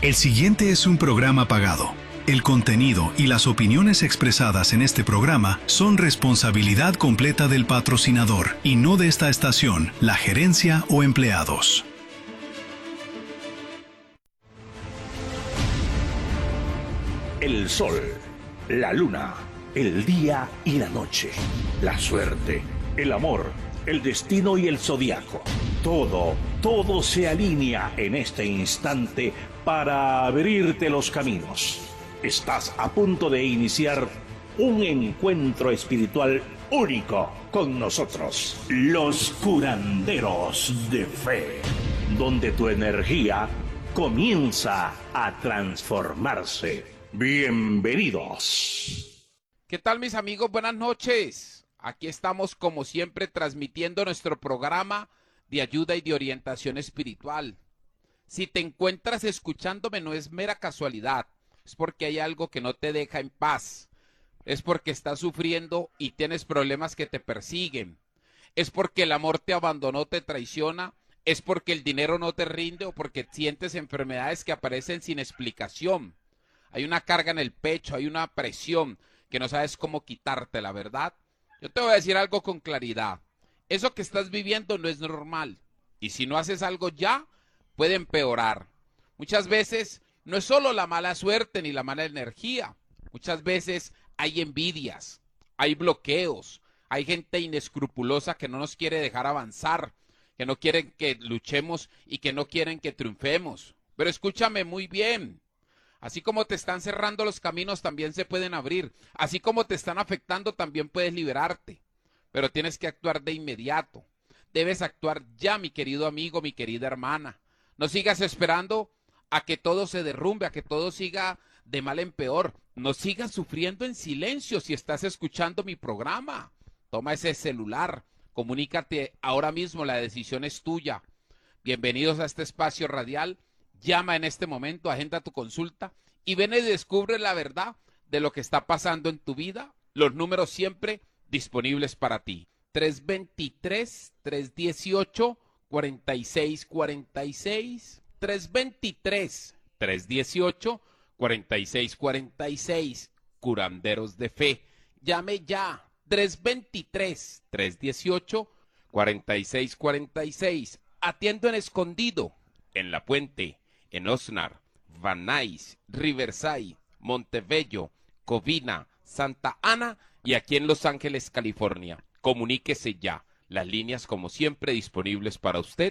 El siguiente es un programa pagado. El contenido y las opiniones expresadas en este programa son responsabilidad completa del patrocinador y no de esta estación, la gerencia o empleados. El sol, la luna, el día y la noche, la suerte, el amor, el destino y el zodiaco. Todo se alinea en este instante para abrirte los caminos. Estás a punto de iniciar un encuentro espiritual único con nosotros, los curanderos de fe, donde tu energía comienza a transformarse. Bienvenidos. ¿Qué tal, mis amigos? Buenas noches. Aquí estamos como siempre transmitiendo nuestro programa de ayuda y de orientación espiritual. Si te encuentras escuchándome no es mera casualidad, es porque hay algo que no te deja en paz, es porque estás sufriendo y tienes problemas que te persiguen, es porque el amor te abandonó, te traiciona, es porque el dinero no te rinde o porque sientes enfermedades que aparecen sin explicación. Hay una carga en el pecho, hay una presión que no sabes cómo quitarte, la verdad. Yo te voy a decir algo con claridad. Eso que estás viviendo no es normal. Y si no haces algo ya, puede empeorar. Muchas veces no es solo la mala suerte ni la mala energía. Muchas veces hay envidias, hay bloqueos, hay gente inescrupulosa que no nos quiere dejar avanzar, que no quieren que luchemos y que no quieren que triunfemos. Pero escúchame muy bien. Así como te están cerrando los caminos, también se pueden abrir. Así como te están afectando, también puedes liberarte. Pero tienes que actuar de inmediato. Debes actuar ya, mi querido amigo, mi querida hermana. No sigas esperando a que todo se derrumbe, a que todo siga de mal en peor. No sigas sufriendo en silencio si estás escuchando mi programa. Toma ese celular, comunícate ahora mismo, la decisión es tuya. Bienvenidos a este espacio radial. Llama en este momento, agenda tu consulta y ven y descubre la verdad de lo que está pasando en tu vida. Los números siempre disponibles para ti. 323-318-4646. 323-318-4646. Curanderos de fe. Llame ya. 323-318-4646. Atiendo en Escondido, en La Puente, en Oxnard, Van Nuys, Riverside, Montebello, Covina, Santa Ana y aquí en Los Ángeles, California. Comuníquese ya. Las líneas, como siempre, disponibles para usted.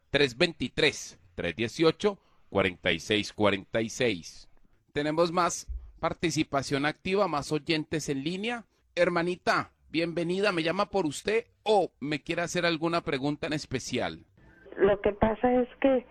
323-318-4646. Tenemos más participación activa, más oyentes en línea. Hermanita, bienvenida. ¿Me llama por usted o me quiere hacer alguna pregunta en especial? Lo que pasa es que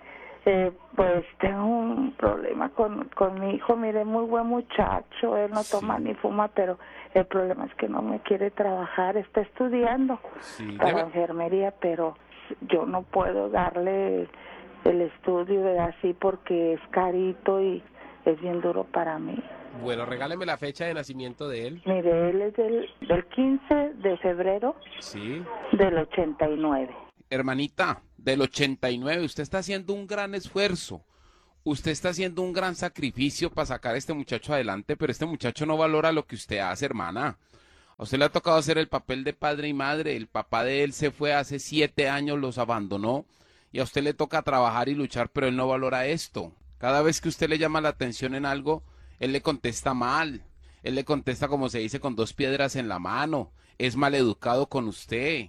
pues tengo un problema con mi hijo. Mire, muy buen muchacho, él no toma ni fuma, pero el problema es que no me quiere trabajar, está estudiando para enfermería, pero yo no puedo darle el estudio de así porque es carito y es bien duro para mí. Bueno, regáleme la fecha de nacimiento de él. Mire, él es del 15 de febrero del 89. Hermanita, del 89, usted está haciendo un gran esfuerzo, usted está haciendo un gran sacrificio para sacar a este muchacho adelante, pero este muchacho no valora lo que usted hace, hermana. A usted le ha tocado hacer el papel de padre y madre, el papá de él se fue hace 7 años, los abandonó, y a usted le toca trabajar y luchar, pero él no valora esto. Cada vez que usted le llama la atención en algo, él le contesta mal, él le contesta como se dice, con 2 piedras en la mano, es maleducado con usted.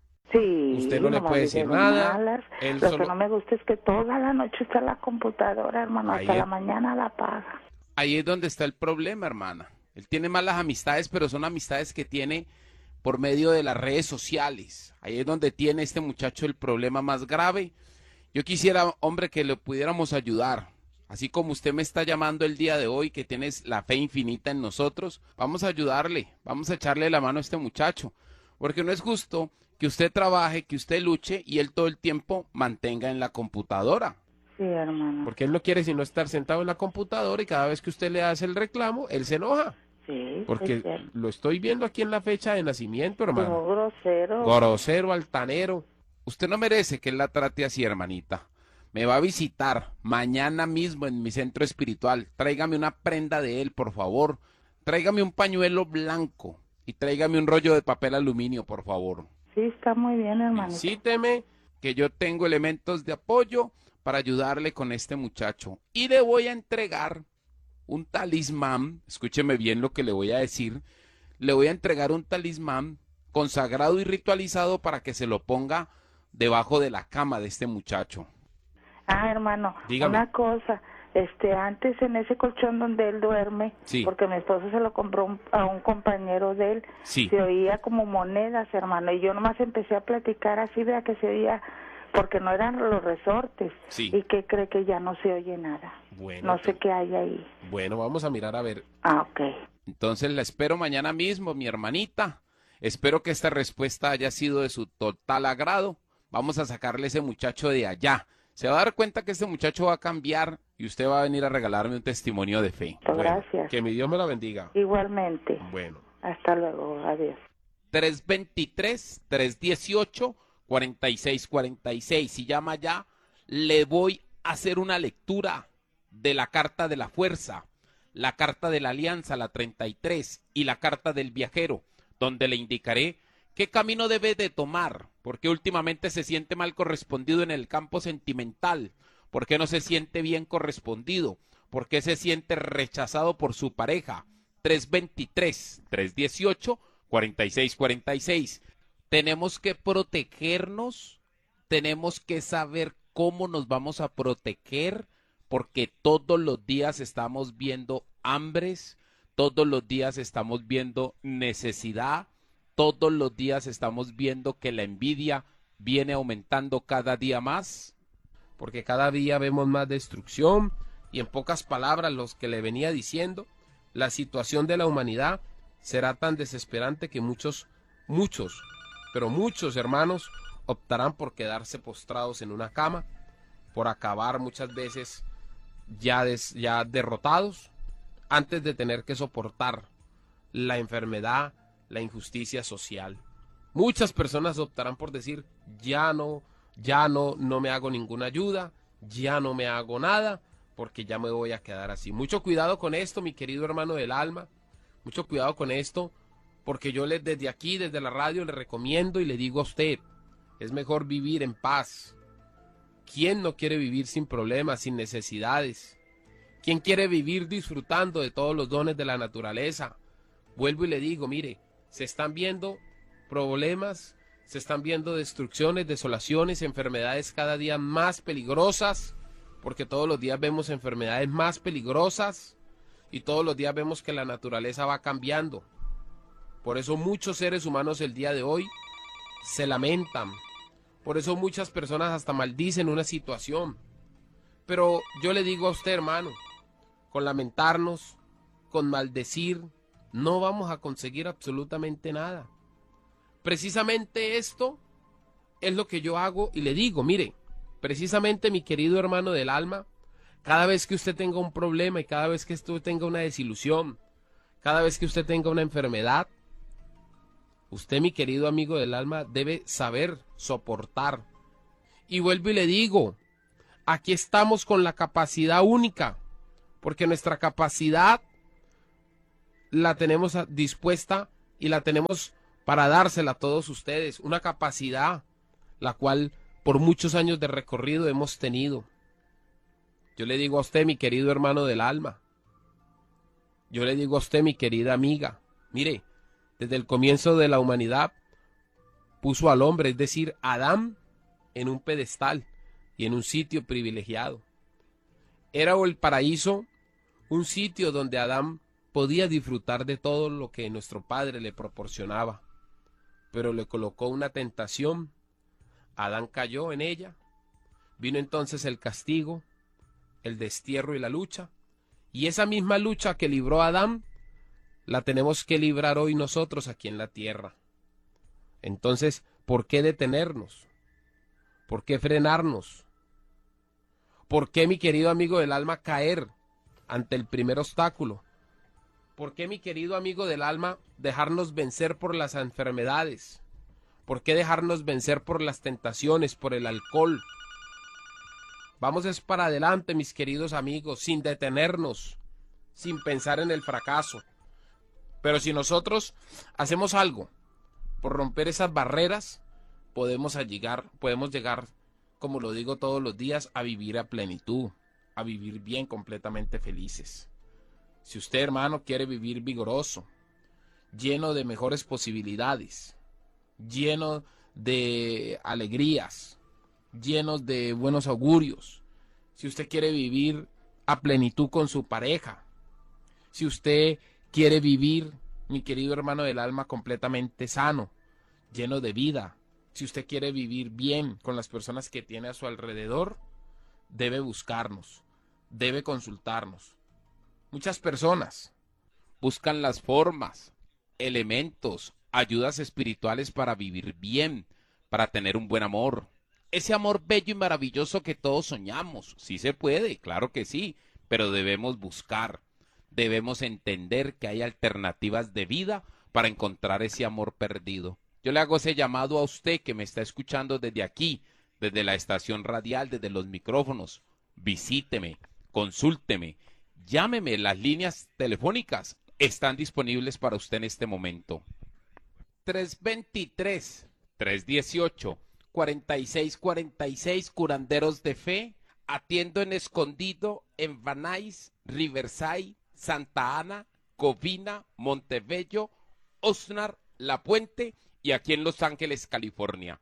Sí, usted no le puede decir nada. Lo que no me gusta es que toda la noche está en la computadora, hermano, hasta la mañana la apaga. Ahí es donde está el problema, hermana. Él tiene malas amistades, pero son amistades que tiene por medio de las redes sociales. Ahí es donde tiene este muchacho el problema más grave. Yo quisiera, hombre, que le pudiéramos ayudar. Así como usted me está llamando el día de hoy, que tienes la fe infinita en nosotros, vamos a ayudarle, vamos a echarle la mano a este muchacho. Porque no es justo que usted trabaje, que usted luche y él todo el tiempo mantenga en la computadora. Sí, hermano. Porque él no quiere sino estar sentado en la computadora y cada vez que usted le hace el reclamo, él se enoja. Sí, porque lo estoy viendo aquí en la fecha de nacimiento, hermano. Como grosero. Grosero, altanero. Usted no merece que él la trate así, hermanita. me va a visitar mañana mismo en mi centro espiritual, tráigame una prenda de él, por favor. Tráigame un pañuelo blanco y tráigame un rollo de papel aluminio, por favor. Sí, está muy bien, hermanito. Visíteme, que yo tengo elementos de apoyo para ayudarle con este muchacho. Y le voy a entregar un talismán, escúcheme bien lo que le voy a decir, le voy a entregar un talismán consagrado y ritualizado para que se lo ponga debajo de la cama de este muchacho. Ah, hermano, Dígame. una cosa, antes en ese colchón donde él duerme, Sí. porque mi esposo se lo compró a un compañero de él, Sí. se oía como monedas, hermano, y yo nomás empecé a platicar así, vea que se oía, porque no eran los resortes, Sí. y que cree que ya no se oye nada. Bueno, No sé qué hay ahí. bueno, vamos a mirar a ver. Ah, ok. Entonces la espero mañana mismo, mi hermanita. Espero que esta respuesta haya sido de su total agrado. Vamos a sacarle ese muchacho de allá. Se va a dar cuenta que este muchacho va a cambiar y usted va a venir a regalarme un testimonio de fe. Pues Bueno, gracias. que mi Dios me la bendiga. Igualmente. Bueno. Hasta luego. Adiós. 323-318-4646. Si llama ya, le voy a hacer una lectura de la carta de la fuerza, la carta de la alianza, la 33, y la carta del viajero, donde le indicaré qué camino debe de tomar, porque últimamente se siente mal correspondido en el campo sentimental, porque no se siente bien correspondido, porque se siente rechazado por su pareja. 323-318-4646. Tenemos que protegernos, tenemos que saber cómo nos vamos a proteger, porque todos los días estamos viendo hambres, todos los días estamos viendo necesidad, todos los días estamos viendo que la envidia viene aumentando cada día más. Porque cada día vemos más destrucción y en pocas palabras los que le venía diciendo, la situación de la humanidad será tan desesperante que muchos hermanos optarán por quedarse postrados en una cama, por acabar muchas veces ya derrotados, antes de tener que soportar la enfermedad, la injusticia social. Muchas personas optarán por decir, ya no me hago ninguna ayuda, ya no me hago nada, porque ya me voy a quedar así. Mucho cuidado con esto, mi querido hermano del alma, mucho cuidado con esto, porque yo desde aquí, desde la radio, le recomiendo y le digo a usted, es mejor vivir en paz. ¿Quién no quiere vivir sin problemas, sin necesidades? ¿Quién quiere vivir disfrutando de todos los dones de la naturaleza? Vuelvo y le digo, mire, se están viendo problemas, se están viendo destrucciones, desolaciones, enfermedades cada día más peligrosas, porque todos los días vemos enfermedades más peligrosas y todos los días vemos que la naturaleza va cambiando. Por eso muchos seres humanos el día de hoy se lamentan. Por eso muchas personas hasta maldicen una situación. Pero yo le digo a usted, hermano, con lamentarnos, con maldecir, no vamos a conseguir absolutamente nada. Precisamente esto es lo que yo hago y le digo, mire, precisamente mi querido hermano del alma, cada vez que usted tenga un problema y cada vez que usted tenga una desilusión, cada vez que usted tenga una enfermedad, usted, mi querido amigo del alma, debe saber soportar. Y vuelvo y le digo, aquí estamos con la capacidad única, porque nuestra capacidad la tenemos dispuesta y la tenemos para dársela a todos ustedes. Una capacidad la cual por muchos años de recorrido hemos tenido. Yo le digo a usted, mi querido hermano del alma, yo le digo a usted, mi querida amiga, mire, desde el comienzo de la humanidad puso al hombre, es decir, Adán, en un pedestal y en un sitio privilegiado. Era el paraíso un sitio donde Adán podía disfrutar de todo lo que nuestro Padre le proporcionaba, pero le colocó una tentación. Adán cayó en ella, vino entonces el castigo, el destierro y la lucha, y esa misma lucha que libró Adán la tenemos que librar hoy nosotros aquí en la tierra. Entonces, ¿por qué detenernos? ¿Por qué frenarnos? ¿Por qué, mi querido amigo del alma, caer ante el primer obstáculo? ¿Por qué, mi querido amigo del alma, dejarnos vencer por las enfermedades? ¿Por qué dejarnos vencer por las tentaciones, por el alcohol? Vamos es para adelante, mis queridos amigos, sin detenernos, sin pensar en el fracaso. Pero si nosotros hacemos algo por romper esas barreras, podemos llegar, como lo digo todos los días, a vivir a plenitud, a vivir bien, completamente felices. Si usted, hermano, quiere vivir vigoroso, lleno de mejores posibilidades, lleno de alegrías, llenos de buenos augurios, si usted quiere vivir a plenitud con su pareja, si usted quiere vivir, mi querido hermano del alma, completamente sano, lleno de vida, si usted quiere vivir bien con las personas que tiene a su alrededor, debe buscarnos, debe consultarnos. Muchas personas buscan las formas, elementos, ayudas espirituales para vivir bien, para tener un buen amor. Ese amor bello y maravilloso que todos soñamos. Sí se puede, claro que sí, pero debemos buscar, debemos entender que hay alternativas de vida para encontrar ese amor perdido. Yo le hago ese llamado a usted que me está escuchando desde aquí, desde la estación radial, desde los micrófonos. Visíteme, consúlteme, llámeme, las líneas telefónicas están disponibles para usted en este momento. 323-318-4646, Curanderos de Fe. Atiendo en Escondido, en Van Nuys, Riverside, Santa Ana, Covina, Montebello, Oxnard, La Puente y aquí en Los Ángeles, California.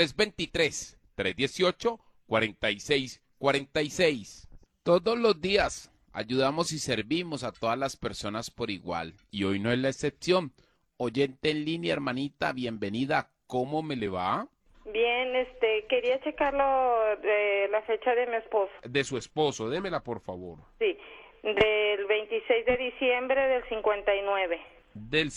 323-318-4646. Todos los días ayudamos y servimos a todas las personas por igual. Y hoy no es la excepción. Oyente en línea, hermanita, bienvenida. ¿Cómo me le va? Bien, quería checarlo de la fecha de mi esposo. De su esposo, démela por favor. Sí, del 26 de diciembre del 59. Del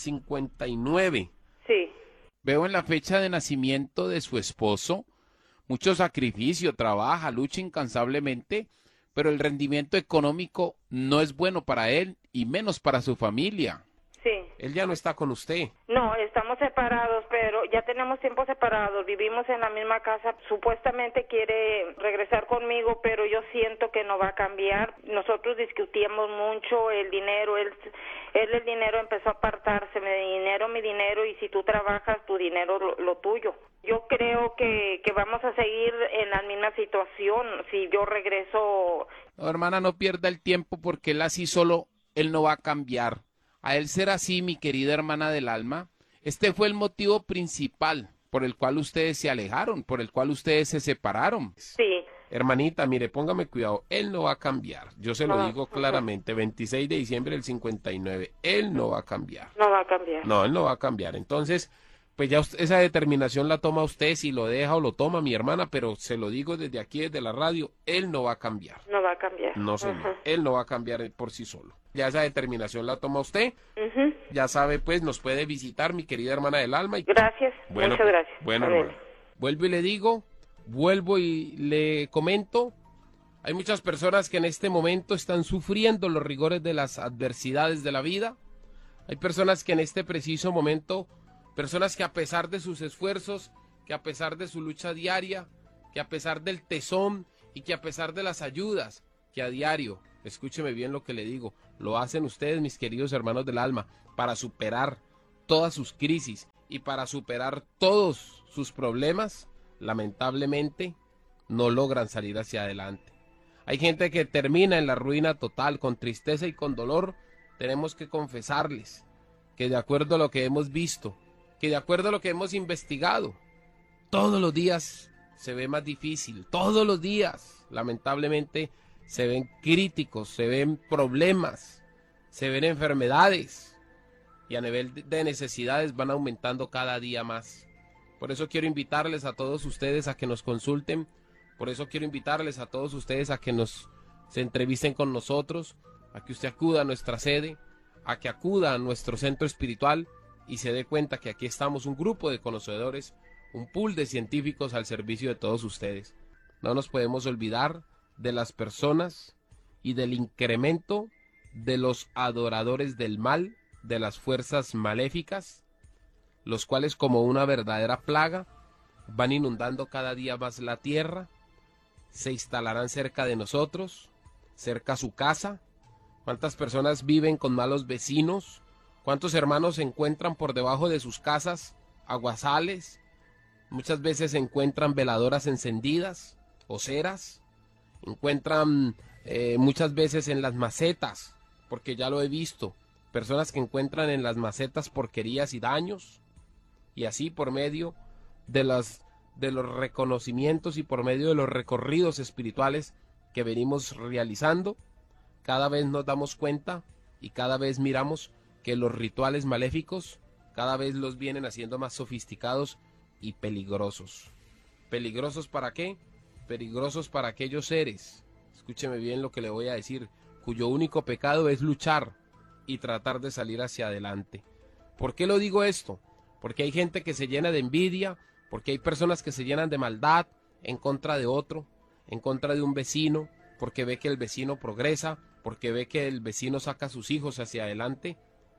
59. Sí. Veo en la fecha de nacimiento de su esposo mucho sacrificio, trabaja, lucha incansablemente, pero el rendimiento económico no es bueno para él y menos para su familia. Sí. Él ya no está con usted. No, estamos separados, pero ya tenemos tiempo separados, vivimos en la misma casa, supuestamente quiere regresar conmigo, pero yo siento que no va a cambiar. Nosotros discutíamos mucho el dinero, él el dinero empezó a apartarse, mi dinero, y si tú trabajas, tu dinero, lo tuyo. Yo creo que vamos a seguir en la misma situación si yo regreso. No, hermana, no pierda el tiempo porque él así solo, él no va a cambiar. A él ser así, mi querida hermana del alma, este fue el motivo principal por el cual ustedes se alejaron, por el cual ustedes se separaron. Sí. Hermanita, mire, póngame cuidado, él no va a cambiar. Yo se lo digo claramente, 26 de diciembre del 59, él no va a cambiar. No va a cambiar. No, él no va a cambiar. Entonces, pues ya esa determinación la toma usted, si lo deja o lo toma, mi hermana, pero se lo digo desde aquí, desde la radio, él no va a cambiar. No va a cambiar. No, señor, él no va a cambiar por sí solo. Ya esa determinación la toma usted. Ya sabe, pues, nos puede visitar, mi querida hermana del alma. Gracias, bueno, muchas gracias. Bueno, hermano. Vuelvo y le digo, vuelvo y le comento, hay muchas personas que en este momento están sufriendo los rigores de las adversidades de la vida. Hay personas que en este preciso momento, personas que a pesar de sus esfuerzos, que a pesar de su lucha diaria, que a pesar del tesón y que a pesar de las ayudas que a diario, escúcheme bien lo que le digo, lo hacen ustedes, mis queridos hermanos del alma, para superar todas sus crisis y para superar todos sus problemas, lamentablemente no logran salir hacia adelante. Hay gente que termina en la ruina total, con tristeza y con dolor. Tenemos que confesarles que de acuerdo a lo que hemos visto, que de acuerdo a lo que hemos investigado, todos los días se ve más difícil, todos los días, lamentablemente, se ven críticos, se ven problemas, se ven enfermedades y a nivel de necesidades van aumentando cada día más. Por eso quiero invitarles a todos ustedes a que nos consulten, por eso quiero invitarles a todos ustedes a que se entrevisten con nosotros, a que usted acuda a nuestra sede, a que acuda a nuestro centro espiritual y se dé cuenta que aquí estamos un grupo de conocedores, un pool de científicos al servicio de todos ustedes. No nos podemos olvidar de las personas y del incremento de los adoradores del mal, de las fuerzas maléficas, los cuales como una verdadera plaga van inundando cada día más la tierra se instalarán cerca de nosotros, cerca a su casa. ¿Cuántas personas viven con malos vecinos? ¿Cuántos hermanos se encuentran por debajo de sus casas aguazales? Muchas veces se encuentran veladoras encendidas o ceras. Encuentran muchas veces en las macetas, porque ya lo he visto, personas que encuentran en las macetas porquerías y daños. Y así por medio de los reconocimientos y por medio de los recorridos espirituales que venimos realizando, cada vez nos damos cuenta y cada vez miramos que los rituales maléficos cada vez los vienen haciendo más sofisticados y peligrosos. ¿Peligrosos para qué? Peligrosos para aquellos seres, escúcheme bien lo que le voy a decir, cuyo único pecado es luchar y tratar de salir hacia adelante. ¿Por qué lo digo esto? Porque hay gente que se llena de envidia, porque hay personas que se llenan de maldad en contra de otro, en contra de un vecino, porque ve que el vecino progresa, porque ve que el vecino saca a sus hijos hacia adelante,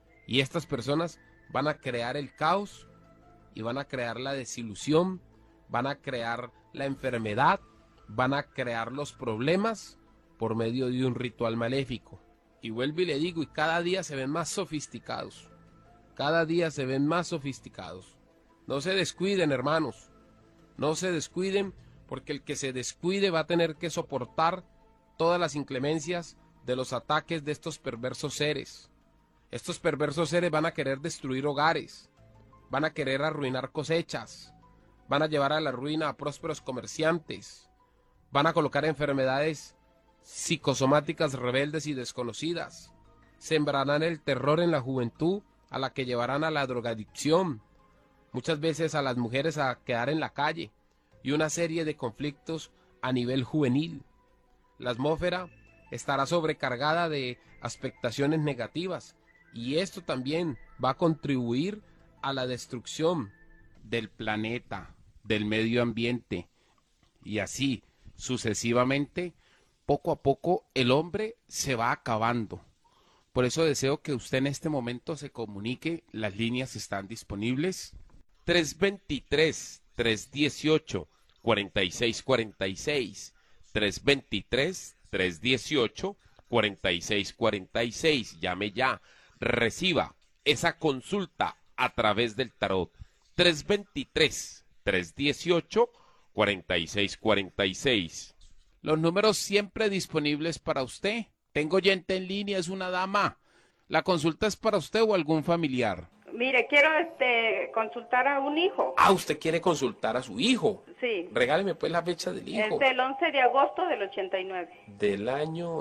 y estas personas van a crear el caos y van a crear la desilusión, van a crear la enfermedad, van a crear los problemas por medio de un ritual maléfico. Y vuelvo y le digo, y cada día se ven más sofisticados. Cada día se ven más sofisticados. No se descuiden, hermanos. No se descuiden, porque el que se descuide va a tener que soportar todas las inclemencias de los ataques de estos perversos seres. Estos perversos seres van a querer destruir hogares, van a querer arruinar cosechas, van a llevar a la ruina a prósperos comerciantes, van a colocar enfermedades psicosomáticas rebeldes y desconocidas, sembrarán el terror en la juventud, a la que llevarán a la drogadicción, muchas veces a las mujeres a quedar en la calle, y una serie de conflictos a nivel juvenil. La atmósfera estará sobrecargada de expectaciones negativas, y esto también va a contribuir a la destrucción del planeta, del medio ambiente, y así sucesivamente, poco a poco el hombre se va acabando. Por eso deseo que usted en este momento se comunique, las líneas están disponibles. 323-318-4646, 323-318-4646, llame ya, reciba esa consulta a través del tarot. 323-318-4646. Los números siempre disponibles para usted. Tengo oyente en línea, es una dama. ¿La consulta es para usted o algún familiar? Mire, quiero consultar a un hijo. Ah, ¿usted quiere consultar a su hijo? Sí. Regáleme pues la fecha del hijo. Es del 11 de agosto del 89. Del año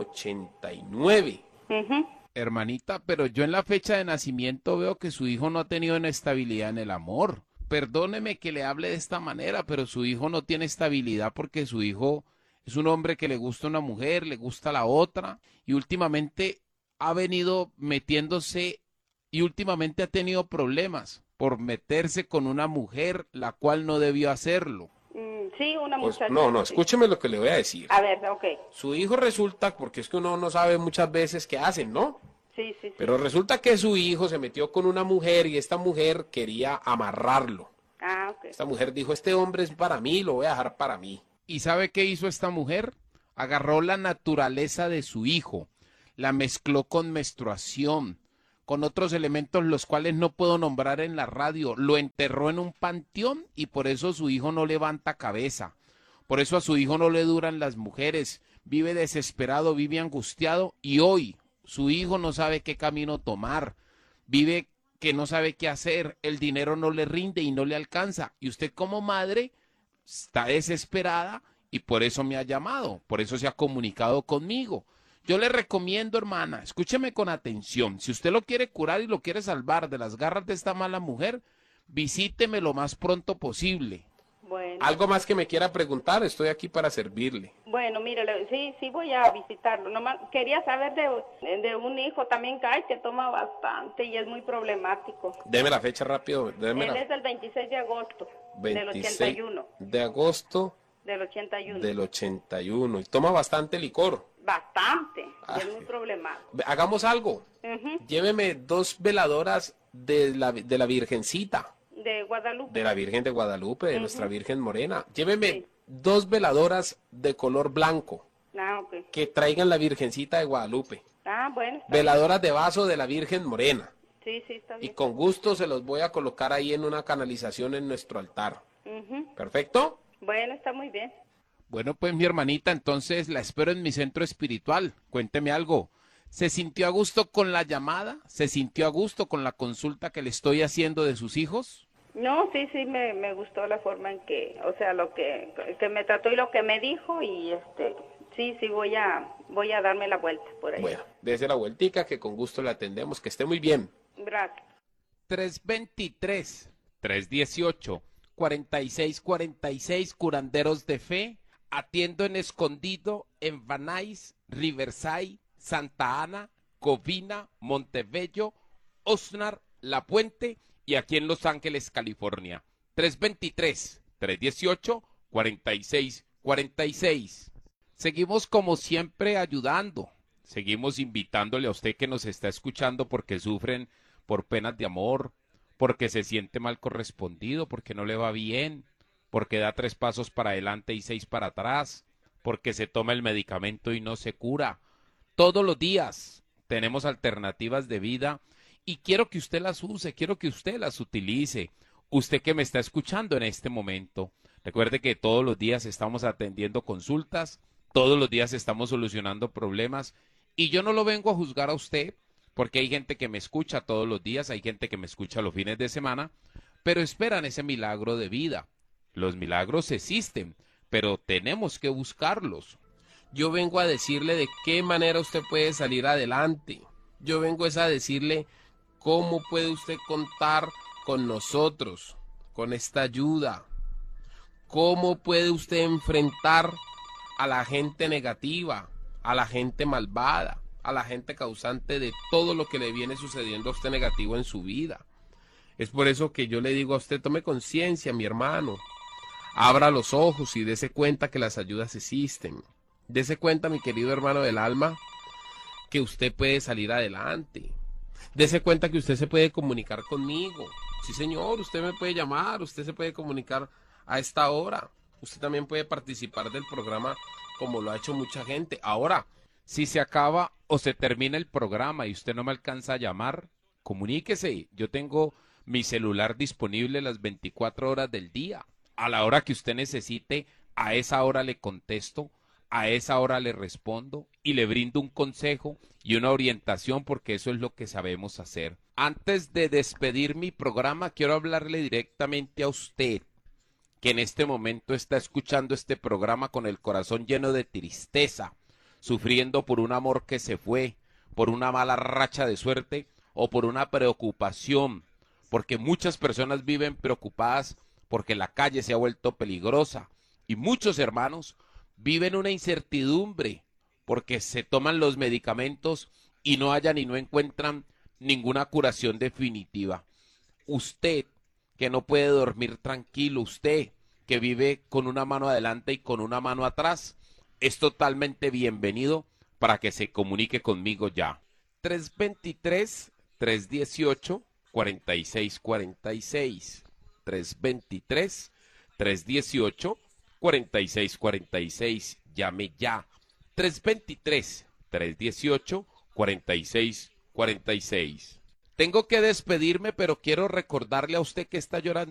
89. Hermanita, pero yo en la fecha de nacimiento veo que su hijo no ha tenido inestabilidad en el amor. Perdóneme que le hable de esta manera, pero su hijo no tiene estabilidad porque su hijo es un hombre que le gusta una mujer, le gusta la otra, y últimamente ha venido metiéndose y últimamente ha tenido problemas por meterse con una mujer la cual no debió hacerlo. Sí, una Pues, muchacha. no, escúcheme lo que le voy a decir. A ver, ok. Su hijo resulta, porque es que uno no sabe muchas veces qué hacen, ¿no? Sí. Pero resulta que su hijo se metió con una mujer y esta mujer quería amarrarlo. Ah, ok. Esta mujer dijo, este hombre es para mí, lo voy a dejar para mí. ¿Y sabe qué hizo esta mujer? Agarró la naturaleza de su hijo, la mezcló con menstruación, con otros elementos los cuales no puedo nombrar en la radio, lo enterró en un panteón y por eso su hijo no levanta cabeza, por eso a su hijo no le duran las mujeres, vive desesperado, vive angustiado y hoy su hijo no sabe qué camino tomar, vive que no sabe qué hacer, el dinero no le rinde y no le alcanza y usted como madre está desesperada y por eso me ha llamado, por eso se ha comunicado conmigo. Yo le recomiendo, hermana, escúcheme con atención, si usted lo quiere curar y lo quiere salvar de las garras de esta mala mujer, visíteme lo más pronto posible. Bueno. Algo más que me quiera preguntar, estoy aquí para servirle. Bueno, mire, sí voy a visitarlo. Nomás quería saber de un hijo también que hay que toma bastante y es muy problemático. Deme la fecha rápido. Él es del 26 de agosto del 81. De agosto Del 81. del 81. Y toma bastante licor. Bastante. Ay. Es muy problemático. Hagamos algo. Lléveme 2 veladoras de la Virgencita. De Guadalupe. De la Virgen de Guadalupe, de nuestra Virgen Morena. Lléveme 2 veladoras de color blanco Ah, ok. que traigan la Virgencita de Guadalupe. Ah, bueno. Está Veladoras de vaso de la Virgen Morena. bien. Sí, está Y bien. con gusto se los voy a colocar ahí en una canalización en nuestro altar. Ujú. ¿Perfecto? Bueno, está muy bien. Bueno, pues mi hermanita, entonces la espero en mi centro espiritual. Cuénteme algo. ¿Se sintió a gusto con la llamada? ¿Se sintió a gusto con la consulta que le estoy haciendo de sus hijos? No, sí, me gustó la forma en que, o sea, lo que me trató y lo que me dijo y sí, voy a darme la vuelta por ahí. Bueno, dése la vueltica que con gusto le atendemos. Que esté muy bien. Gracias. 323-318-4646 Curanderos de Fe. Atiendo en Escondido, en Van Nuys, Riverside, Santa Ana, Covina, Montebello, Oxnard, La Puente y aquí en Los Ángeles, California. 323-318-4646. Seguimos como siempre ayudando. Seguimos invitándole a usted que nos está escuchando porque sufren por penas de amor, porque se siente mal correspondido, porque no le va bien, porque da 3 pasos para adelante y 6 para atrás, porque se toma el medicamento y no se cura. Todos los días tenemos alternativas de vida y quiero que usted las use, quiero que usted las utilice. Usted que me está escuchando en este momento, recuerde que todos los días estamos atendiendo consultas, todos los días estamos solucionando problemas y yo no lo vengo a juzgar a usted porque hay gente que me escucha todos los días, hay gente que me escucha los fines de semana, pero esperan ese milagro de vida. Los milagros existen, pero tenemos que buscarlos. Yo vengo a decirle de qué manera usted puede salir adelante. Yo vengo a decirle cómo puede usted contar con nosotros, con esta ayuda. Cómo puede usted enfrentar a la gente negativa, a la gente malvada, a la gente causante de todo lo que le viene sucediendo a usted negativo en su vida. Es por eso que yo le digo a usted, tome conciencia, mi hermano. Abra los ojos y dése cuenta que las ayudas existen. Dese cuenta, mi querido hermano del alma, que usted puede salir adelante. Dese cuenta que usted se puede comunicar conmigo. Sí, señor, usted me puede llamar, usted se puede comunicar a esta hora. Usted también puede participar del programa como lo ha hecho mucha gente. Ahora, si se acaba o se termina el programa y usted no me alcanza a llamar, comuníquese. Yo tengo mi celular disponible las 24 horas del día. A la hora que usted necesite, a esa hora le contesto. A esa hora le respondo y le brindo un consejo y una orientación porque eso es lo que sabemos hacer. Antes de despedir mi programa, quiero hablarle directamente a usted que en este momento está escuchando este programa con el corazón lleno de tristeza, sufriendo por un amor que se fue, por una mala racha de suerte o por una preocupación, porque muchas personas viven preocupadas porque la calle se ha vuelto peligrosa y muchos hermanos viven una incertidumbre porque se toman los medicamentos y no hallan y no encuentran ninguna curación definitiva. Usted que no puede dormir tranquilo, usted que vive con una mano adelante y con una mano atrás, es totalmente bienvenido para que se comunique conmigo ya. 323-318-4646. 323-318-4646. Llame ya. 323-318-4646. Tengo que despedirme, pero quiero recordarle a usted que está llorando